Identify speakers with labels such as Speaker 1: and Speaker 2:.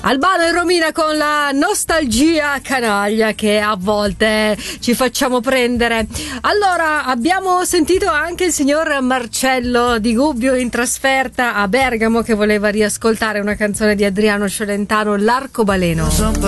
Speaker 1: Albano e Romina con la nostalgia canaglia che a volte ci facciamo prendere. Allora, abbiamo sentito anche il signor Marcello di Gubbio in trasferta a Bergamo che voleva riascoltare una canzone di Adriano Celentano, L'Arcobaleno.